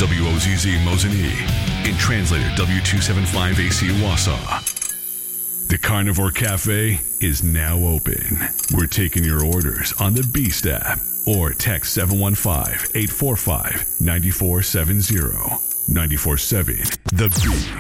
WOZZ Mosinee. In translator W275AC Wausau. The Carnivore Cafe is now open. We're taking your orders on the Beast app or text 715-845-9470. 94.7 The Beast.